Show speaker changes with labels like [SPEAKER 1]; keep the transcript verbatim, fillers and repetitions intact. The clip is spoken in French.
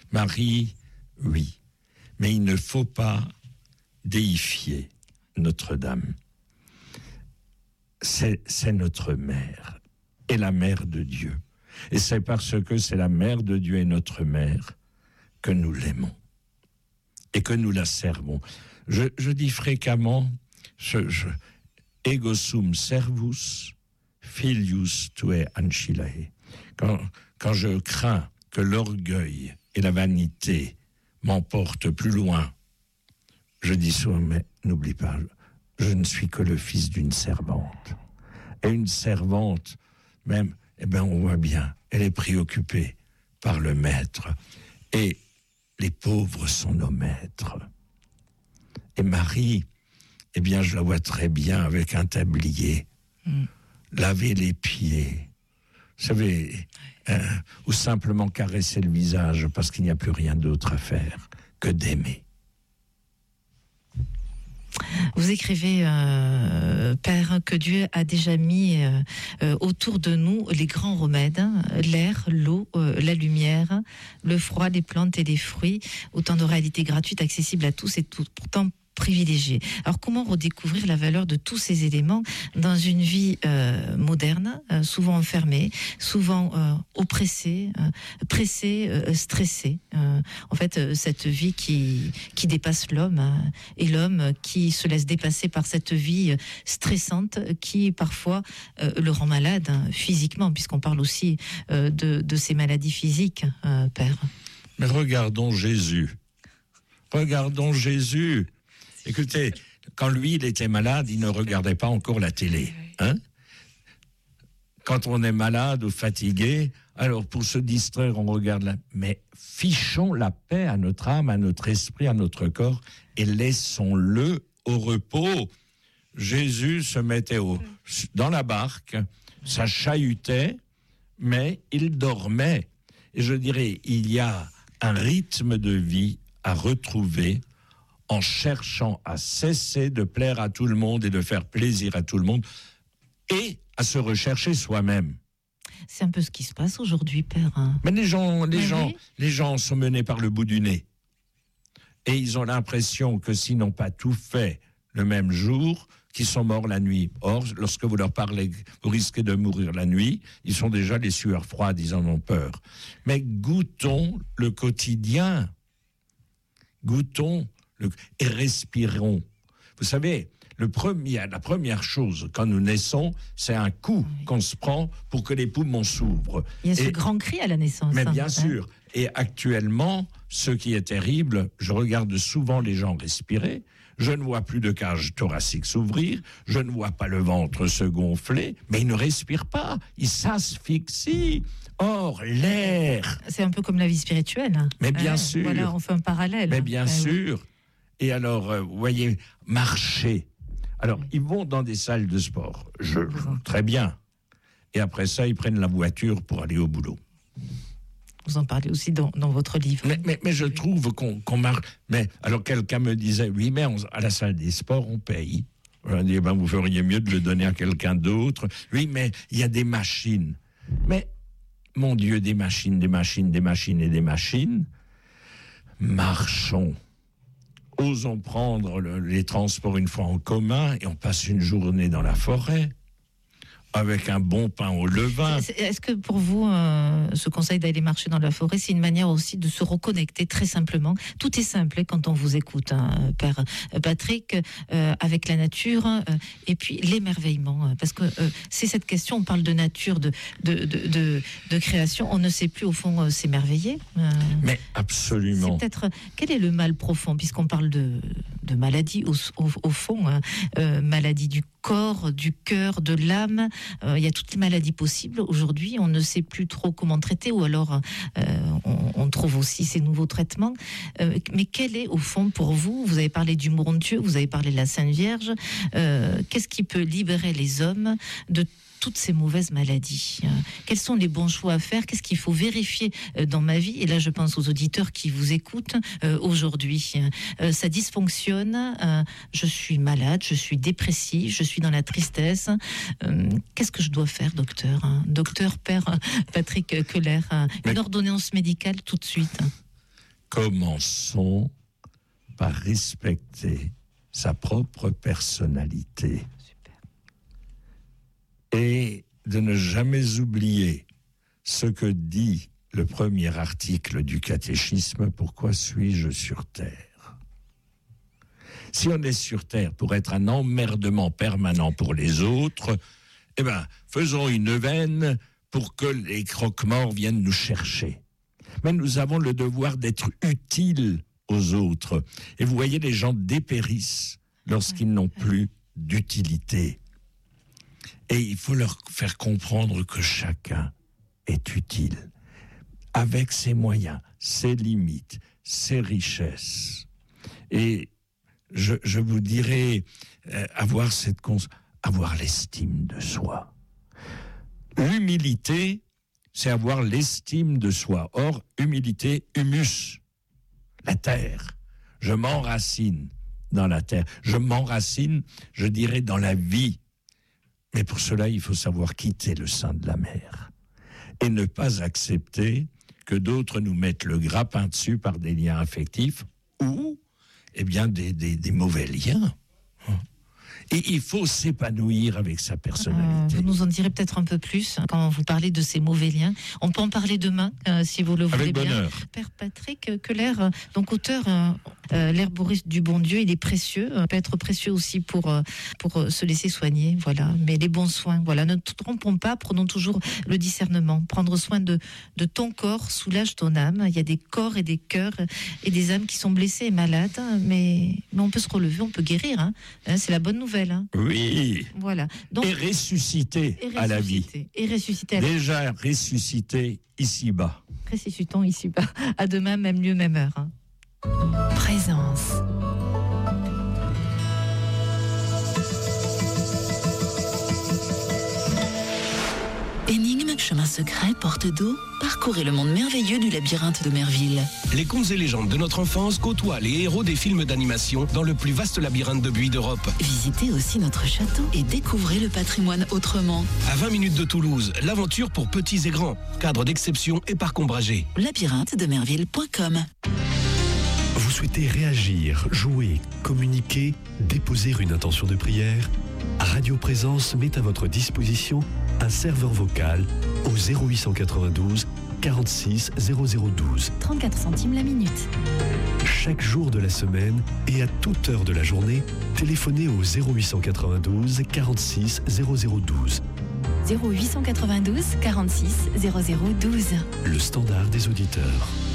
[SPEAKER 1] Marie, oui. Mais il ne faut pas déifier Notre-Dame. C'est, c'est notre mère et la mère de Dieu. Et c'est parce que c'est la mère de Dieu et notre mère que nous l'aimons et que nous la servons. Je, je dis fréquemment, je, je, ego sum servus, filius tuae ancillae. Quand, quand je crains que l'orgueil et la vanité m'emportent plus loin, je dis souvent, mais n'oublie pas, je ne suis que le fils d'une servante. Et une servante, même, eh bien, on voit bien, elle est préoccupée par le maître. Et les pauvres sont nos maîtres. Et Marie, eh bien, je la vois très bien avec un tablier, mmh. laver les pieds, vous savez, euh, ou simplement caresser le visage parce qu'il n'y a plus rien d'autre à faire que d'aimer.
[SPEAKER 2] Vous écrivez, euh, Père, que Dieu a déjà mis euh, euh, autour de nous les grands remèdes, hein, l'air, l'eau, euh, la lumière, le froid, les plantes et les fruits, autant de réalités gratuites, accessibles à tous et toutes, pourtant privilégiés. Alors comment redécouvrir la valeur de tous ces éléments dans une vie euh, moderne, euh, souvent enfermée, souvent euh, oppressée, euh, pressée, euh, stressée. Euh, en fait, euh, cette vie qui qui dépasse l'homme euh, et l'homme qui se laisse dépasser par cette vie stressante qui parfois euh, le rend malade hein, physiquement, puisqu'on parle aussi euh, de de ces maladies physiques, euh, Père.
[SPEAKER 1] Mais regardons Jésus. Regardons Jésus. Écoutez, quand lui, il était malade, il ne regardait pas encore la télé. Hein ? Quand on est malade ou fatigué, alors pour se distraire, on regarde la... Mais fichons la paix à notre âme, à notre esprit, à notre corps, et laissons-le au repos. Jésus se mettait au... dans la barque, ça chahutait, mais il dormait. Et je dirais, il y a un rythme de vie à retrouver en cherchant à cesser de plaire à tout le monde et de faire plaisir à tout le monde, et à se rechercher soi-même.
[SPEAKER 2] C'est un peu ce qui se passe aujourd'hui, Père.
[SPEAKER 1] Mais les gens, les
[SPEAKER 2] Mais
[SPEAKER 1] gens,
[SPEAKER 2] oui.
[SPEAKER 1] les gens sont menés par le bout du nez. Et ils ont l'impression que s'ils n'ont pas tout fait le même jour, qu'ils sont morts la nuit. Or, lorsque vous leur parlez, vous risquez de mourir la nuit, ils sont déjà les sueurs froides, ils en ont peur. Mais goûtons le quotidien. Goûtons Le, et respirons. Vous savez, le premier, la première chose quand nous naissons, c'est un coup oui. qu'on se prend pour que les poumons s'ouvrent.
[SPEAKER 2] Il y a
[SPEAKER 1] et,
[SPEAKER 2] ce grand cri à la naissance.
[SPEAKER 1] Mais bien
[SPEAKER 2] hein,
[SPEAKER 1] sûr. Hein. Et actuellement, ce qui est terrible, je regarde souvent les gens respirer, je ne vois plus de cage thoracique s'ouvrir, je ne vois pas le ventre se gonfler, mais ils ne respirent pas, ils s'asphyxient. Or, l'air...
[SPEAKER 2] C'est un peu comme la vie spirituelle.
[SPEAKER 1] Mais bien
[SPEAKER 2] euh,
[SPEAKER 1] sûr.
[SPEAKER 2] Voilà, on fait un parallèle.
[SPEAKER 1] Mais bien
[SPEAKER 2] euh,
[SPEAKER 1] sûr. Oui. Et alors, euh, vous voyez, marcher. Alors, ils vont dans des salles de sport. Je, très bien. Et après ça, ils prennent la voiture pour aller au boulot.
[SPEAKER 2] Vous en parlez aussi dans, dans votre livre.
[SPEAKER 1] Mais, mais, mais je trouve qu'on, qu'on marche. Mais alors, quelqu'un me disait, oui, mais on, à la salle des sports, on paye. On dit, ben, vous feriez mieux de le donner à quelqu'un d'autre. Oui, mais il y a des machines. Mais, mon Dieu, des machines, des machines, des machines et des machines. Marchons. Osons prendre le, les transports une fois en commun et on passe une journée dans la forêt avec un bon pain au levain.
[SPEAKER 2] Est-ce que pour vous, euh, ce conseil d'aller marcher dans la forêt, c'est une manière aussi de se reconnecter très simplement ? Tout est simple quand on vous écoute, hein, Père Patrick, euh, avec la nature euh, et puis l'émerveillement. Parce que euh, c'est cette question, on parle de nature, de, de, de, de, de création, on ne sait plus au fond euh, s'émerveiller. Euh,
[SPEAKER 1] Mais absolument.
[SPEAKER 2] C'est peut-être, quel est le mal profond, puisqu'on parle de, de maladie au, au, au fond, hein, euh, maladie du corps, du cœur, de l'âme. Euh, il y a toutes les maladies possibles. Aujourd'hui, on ne sait plus trop comment traiter, ou alors euh, on, on trouve aussi ces nouveaux traitements. Euh, mais quel est, au fond, pour vous, vous avez parlé du bon Dieu, vous avez parlé de la Sainte Vierge, euh, qu'est-ce qui peut libérer les hommes de toutes ces mauvaises maladies? Quels sont les bons choix à faire? Qu'est-ce qu'il faut vérifier dans ma vie? Et là, je pense aux auditeurs qui vous écoutent euh, aujourd'hui. Euh, ça dysfonctionne, euh, je suis malade, je suis dépressif, je suis dans la tristesse. Euh, qu'est-ce que je dois faire, docteur? Docteur, Père Patrick Keller, une ordonnance médicale tout de suite.
[SPEAKER 1] commençons par respecter sa propre personnalité.
[SPEAKER 2] Super.
[SPEAKER 1] Et de ne jamais oublier ce que dit le premier article du catéchisme, pourquoi suis-je sur terre ? Si on est sur terre pour être un emmerdement permanent pour les autres, eh bien, faisons une veine pour que les croque-morts viennent nous chercher. Mais nous avons le devoir d'être utiles aux autres. Et vous voyez, les gens dépérissent lorsqu'ils n'ont plus d'utilité. Et il faut leur faire comprendre que chacun est utile, avec ses moyens, ses limites, ses richesses. Et je, je vous dirais, euh, avoir cette cons- avoir l'estime de soi. L'humilité, c'est avoir l'estime de soi. Or, humilité, humus, la terre. Je m'enracine dans la terre. Je m'enracine, je dirais, dans la vie. Mais pour cela, il faut savoir quitter le sein de la mer et ne pas accepter que d'autres nous mettent le grappin dessus par des liens affectifs ou, eh bien, des, des, des mauvais liens. Et il faut s'épanouir avec sa personnalité.
[SPEAKER 2] Euh, vous nous en direz peut-être un peu plus hein, quand vous parlez de ces mauvais liens. On peut en parler demain, euh, si vous le voulez
[SPEAKER 1] avec
[SPEAKER 2] bien.
[SPEAKER 1] Bonheur.
[SPEAKER 2] Père Patrick Keller, euh, donc auteur, euh, euh, l'herboriste du bon Dieu, il est précieux, euh, peut être précieux aussi pour, euh, pour euh, se laisser soigner, voilà. Mais les bons soins, voilà. Ne te trompons pas, prenons toujours le discernement. Prendre soin de, de ton corps soulage ton âme. Il y a des corps et des cœurs et des âmes qui sont blessées et malades, mais, mais on peut se relever, on peut guérir. Hein. Hein, c'est la bonne nouvelle. Hein.
[SPEAKER 1] Oui.
[SPEAKER 2] Voilà. Donc,
[SPEAKER 1] et ressusciter
[SPEAKER 2] et
[SPEAKER 1] à la vie.
[SPEAKER 2] Et ressusciter à la vie.
[SPEAKER 1] Déjà ressusciter ici-bas.
[SPEAKER 2] Ressuscitons ici-bas. À demain, même lieu, même heure. Hein.
[SPEAKER 3] Présence. Énigme, chemin secret, porte d'eau, parcourez le monde merveilleux du labyrinthe de Merville.
[SPEAKER 4] Les contes et légendes de notre enfance côtoient les héros des films d'animation dans le plus vaste labyrinthe de buis d'Europe.
[SPEAKER 3] Visitez aussi notre château et découvrez le patrimoine autrement.
[SPEAKER 4] À vingt minutes de Toulouse, l'aventure pour petits et grands, cadre d'exception et parc ombragé.
[SPEAKER 3] labyrinthe de merville point com.
[SPEAKER 5] Vous souhaitez réagir, jouer, communiquer, déposer une intention de prière ? Radio Présence met à votre disposition un serveur vocal au zéro huit cent quatre-vingt-douze quarante-six zéro zéro douze.
[SPEAKER 3] trente-quatre centimes la minute.
[SPEAKER 5] Chaque jour de la semaine et à toute heure de la journée, téléphonez au zéro huit cent quatre-vingt-douze quarante-six zéro zéro douze.
[SPEAKER 3] zéro huit cent quatre-vingt-douze quarante-six zéro zéro douze.
[SPEAKER 5] Le standard des auditeurs.